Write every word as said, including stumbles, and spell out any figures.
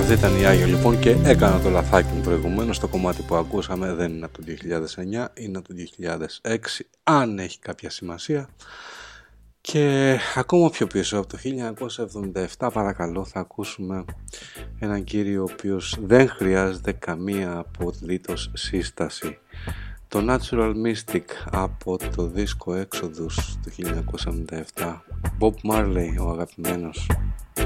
Αυτή ήταν η Άγιο λοιπόν και έκανα το λαθάκι μου προηγουμένως. Το κομμάτι που ακούσαμε δεν είναι από το δύο χιλιάδες εννιά, είναι από το δύο χιλιάδες έξι, αν έχει κάποια σημασία. Και ακόμα πιο πίσω, από το χίλια εννιακόσια εβδομήντα επτά, παρακαλώ, θα ακούσουμε έναν κύριο ο οποίος δεν χρειάζεται καμία απολύτως σύσταση. Το Natural Mystic από το δίσκο Exodus του χίλια εννιακόσια εβδομήντα επτά. Bob Marley, ο αγαπημένος.